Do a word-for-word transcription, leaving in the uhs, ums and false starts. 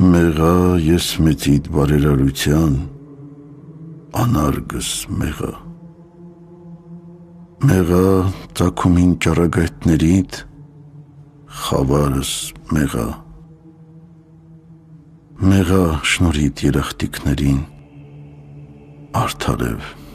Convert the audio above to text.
Մեղա ես մեծիդ բարերարության, անարգս մեղա։ Մեղա ծագումին ճառագայթներիդ, խավարս մեղա։ Մեղա շնորհիդ երախտիկներին, արդարև